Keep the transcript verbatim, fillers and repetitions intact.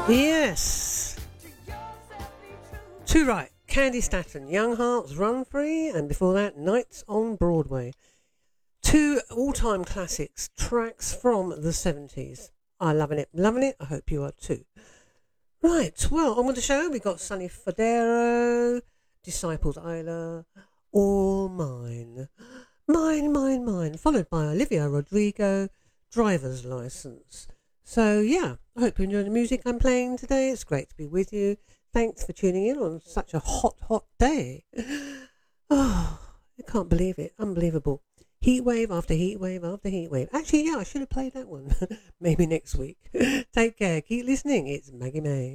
Yes. Too right. Candy Staton, Young Hearts Run Free, and before that, Nights on Broadway. Two all-time classics, tracks from the seventies. I'm loving it, loving it. I hope you are too. Right, well, on with the show, we got Sonny Fodero, Disciples Isla, All Mine. Mine, mine, mine. Followed by Olivia Rodrigo, Driver's License. So, yeah, I hope you enjoy the music I'm playing today. It's great to be with you. Thanks for tuning in on such a hot, hot day. Oh, I can't believe it. Unbelievable. Heat wave after heat wave after heat wave. Actually, yeah, I should have played that one. Maybe next week. Take care. Keep listening. It's Maggie May.